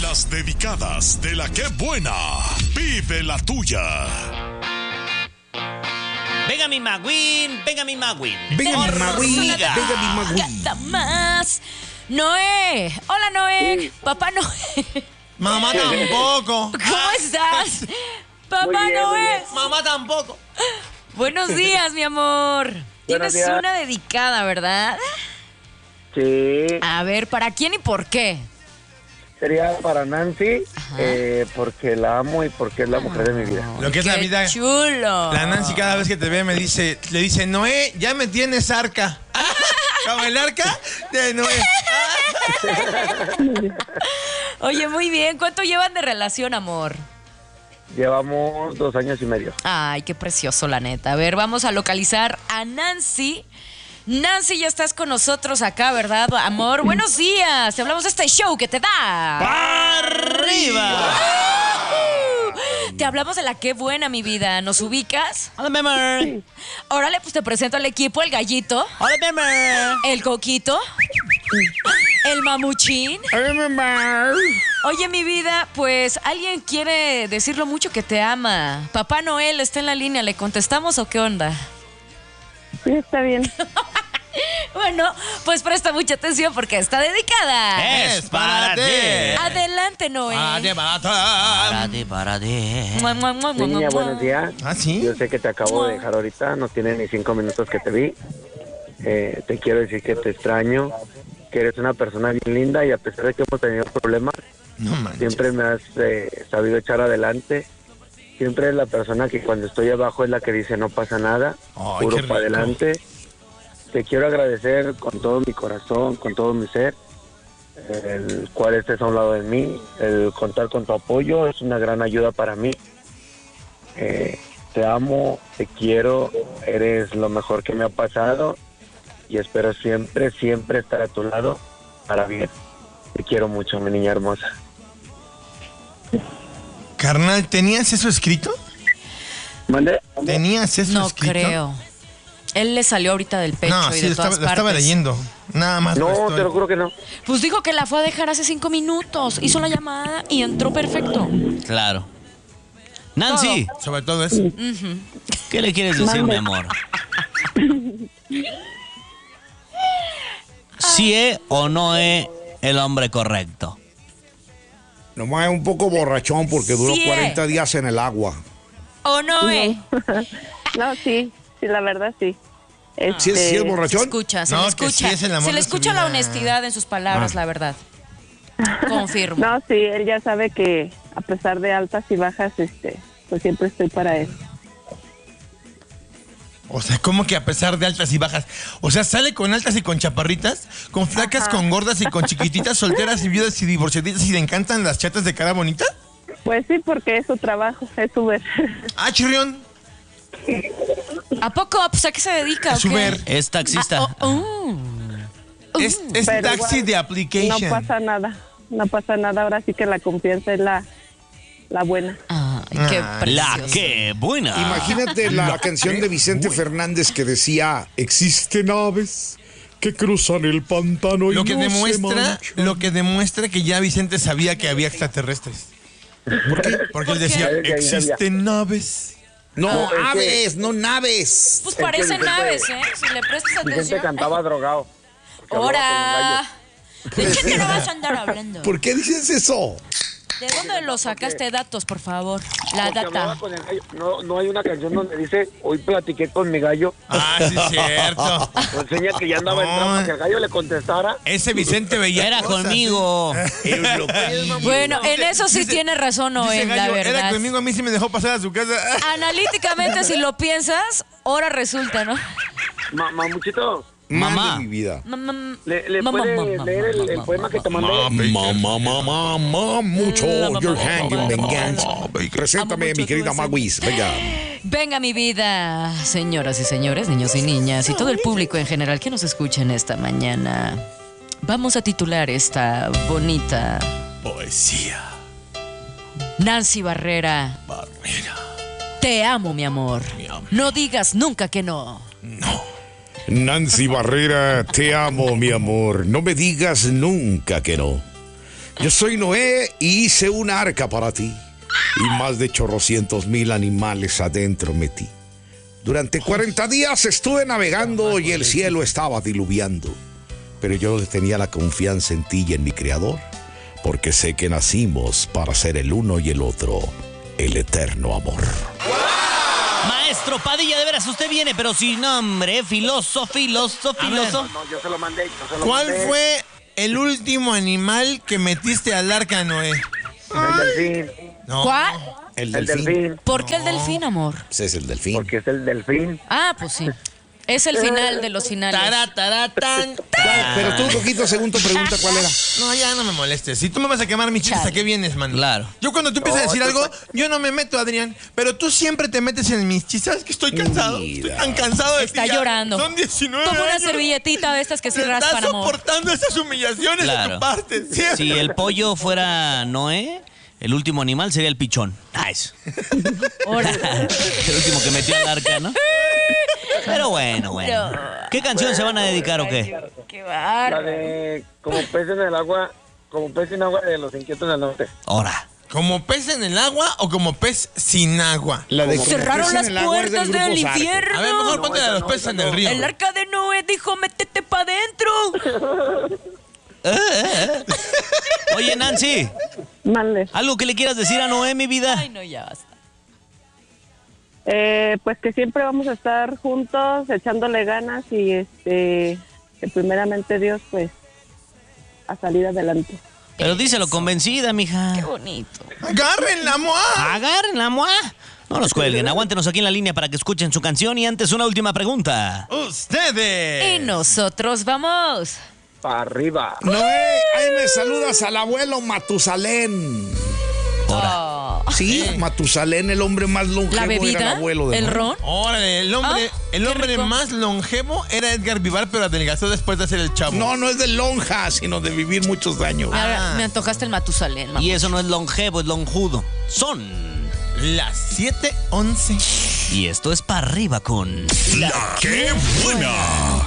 las dedicadas de la que buena. Vive la tuya. Venga mi Magwin, venga mi Magwin. Venga mi Magwin, Orga. venga mi Magwin. Canta más. Noé. Hola, Noé. Sí. Papá Noé. Mamá tampoco. ¿Cómo estás? Papá Muy bien, muy Noé. bien. Mamá tampoco. Buenos días, mi amor. Tienes días. una dedicada, ¿verdad? Sí, A ver, ¿para quién y por qué? sería para Nancy, Ajá. porque la amo y porque es la mujer de mi vida. Lo que es la Qué vida. chulo. La Nancy cada vez que te ve le dice, Noé, ya me tienes arca. Como el arca de Noé. Oye, muy bien. ¿Cuánto llevan de relación, amor? Llevamos 2 años y medio. Ay, qué precioso, la neta. A ver, vamos a localizar a Nancy. Nancy, ya estás con nosotros acá, ¿verdad, amor? Buenos días. Te hablamos de este show que te da. ¡Arriba! Te hablamos de la Qué Buena, mi vida. ¿Nos ubicas? Hola, mi amor. Órale, pues te presento al equipo, el gallito, Hola, mi amor. el coquito, el mamuchín. Oye, mi vida, pues alguien quiere decir lo mucho que te ama. Papá Noel está en la línea, ¿le contestamos o qué onda? Sí, está bien. Bueno, pues presta mucha atención porque está dedicada. Es para ti. Adelante, Noé. Para ti. Mua, mua, mua, mua, Niña, mua. buenos días. ¿Ah, sí? Yo sé que te acabo de dejar ahorita, no tiene ni 5 minutos que te vi. Te quiero decir que te extraño, que eres una persona bien linda y a pesar de que hemos tenido problemas, No manches. siempre me has sabido echar adelante. Siempre es la persona que cuando estoy abajo es la que dice no pasa nada, Ay, qué puro rico. para adelante. Te quiero agradecer con todo mi corazón, con todo mi ser, el cual estés a un lado de mí. El contar con tu apoyo es una gran ayuda para mí. Te amo, te quiero, eres lo mejor que me ha pasado y espero siempre, siempre estar a tu lado para bien. Te quiero mucho, mi niña hermosa. Carnal, ¿tenías eso escrito? ¿Mande? ¿Tenías eso No escrito? creo. Él le salió ahorita del pecho No, y sí, de todas la estaba partes. leyendo. Nada más. No, estoy- te lo juro que no. Pues dijo que la fue a dejar hace 5 minutos. Hizo la llamada y entró perfecto. Claro. Nancy, Sobre todo eso. ¿qué le quieres decir, mi amor? ¿Sí es o no es el hombre correcto? Nomás es un poco borrachón porque duró Sí, 40 días en el agua. ¿O no, No, sí, la verdad sí. ¿Sí es Se borrachón? escucha, se No, le que escucha. sí es el amor Se le de su escucha la vida. honestidad en sus palabras, la verdad. Confirmo. No, sí, él ya sabe que a pesar de altas y bajas, pues siempre estoy para él. O sea, ¿cómo que a pesar de altas y bajas? O sea, sale con altas y con chaparritas, con flacas, con gordas y con chiquititas, solteras y viudas y divorciaditas y le encantan las chatas de cara bonita. Pues sí, porque es su trabajo, es Uber. Ah, chirrión. ¿A poco? Pues, ¿a qué se dedica? Es o qué? Uber. Es taxista. Es Pero taxi igual, de No application. pasa nada, no pasa nada. Ahora sí que la confianza es la buena. Ay, qué Ah, La precioso. que buena. Imagínate la canción de Vicente Fernández que decía, existen aves que cruzan el pantano y Lo que no se demuestra, manchan". lo que demuestra que ya Vicente sabía que había extraterrestres. ¿Por qué? Porque él decía, ¿Por qué? existen aves. No, es que- aves, no naves. Pues Es que parecen Vicente- naves, ¿eh? Si le prestas Vicente atención. cantaba drogado. porque hablaba ¡Hora! ¿De qué te no vas a andar hablando? ¿Por qué dices eso? ¿De dónde lo sacaste datos, por favor? La Porque hablaba data. con el gallo. No hay una canción donde dice, hoy platiqué con mi gallo. Ah, sí, es cierto. Pues enseña que ya andaba No. entrando para que el gallo le contestara. Ese Vicente veía Era cosas, conmigo. Bueno, en eso sí Dice- tiene razón, Dice Noé, la Gallo, verdad. era conmigo, a mí sí me dejó pasar a su casa. Analíticamente, si lo piensas, ahora resulta, ¿no? Mamuchito, Mamá. Mande mi vida. ¿le puedes leer el poema que te mandé? Mamá, mucho. Your hand in venganza. Preséntame, Amo mi mucho querida tu Maguis. Venga. Venga, mi vida, señoras y señores, niños y niñas, y todo el público en general que nos escucha en esta mañana. Vamos a titular esta bonita Poesía. Nancy Barrera. Te amo, mi amor. No digas nunca que no. Nancy Barrera, te amo, mi amor. No me digas nunca que no. Yo soy Noé y hice una arca para ti. Y más de 800,000 animales adentro metí. Durante 40 días estuve navegando y el cielo estaba diluviando. Pero yo tenía la confianza en ti y en mi Creador, porque sé que nacimos para ser el uno y el otro, el eterno amor. Maestro Padilla, de veras, usted viene, pero sin nombre, filoso. No, yo se lo mandé. ¿Cuál fue el último animal que metiste al arca, Noé? El delfín. No. ¿Cuál? El El delfín. delfín. ¿Por qué el delfín, amor? Ese es el delfín. Porque es el delfín. Ah, pues sí. Es el final de los finales. Taratán. Pero tú, Coquito, según tu pregunta, ¿cuál era? No, ya no me molestes. Si tú me vas a quemar mis chistes, ¿a Chale. qué vienes, man? Claro. Yo cuando tú empiezas a decir algo, yo no me meto, Adrián. Pero tú siempre te metes en mis chistes. ¿Sabes que estoy cansado? Mira. Estoy tan cansado de Está ti ya. llorando. Son 19 Toma una años. servilletita de estas que se Te raspan, estás amor. soportando esas humillaciones de Claro. tu parte. Siempre. Si el pollo fuera Noé, el último animal sería el pichón. Eso. Ahora. El último que metió al arca, ¿no? Pero bueno. ¿Qué canción se van a dedicar o qué? Qué La bárbaro. de como pez en el agua, como pez en agua de los inquietos del norte. Ahora. ¿Como pez en el agua o como pez sin agua? La de Cerraron las puertas del A ver, infierno. mejor ponte a los peces en el río. El arca de Noé dijo, métete pa' adentro. Oye, Nancy, Mande. ¿algo que le quieras decir a Noé, mi vida? Ay, no, ya basta. Pues que siempre vamos a estar juntos, echándole ganas y que primeramente Dios, pues, a salir adelante. Pero díselo convencida, mija. Qué bonito. ¡Agárrenla, moa! Agárrenla, moa. No nos cuelguen, aguántenos aquí en la línea para que escuchen su canción. Y antes, una última pregunta. ¡Ustedes! Y nosotros vamos. Para arriba. Noé, ahí me saludas al abuelo Matusalén. Ahora. Sí, Matusalén, el hombre más longevo, ¿La era el bebida? abuelo de ¿El Noé. ron? Órale, el hombre qué rico. más longevo era Edgar Vivar, pero adelgazó después de hacer el chavo. No es de lonja, sino de vivir muchos años. Ahora me antojaste el Matusalén, mamá. Y eso no es longevo, es lonjudo. Son. Las 7:11. Y esto es para arriba con. La que buena.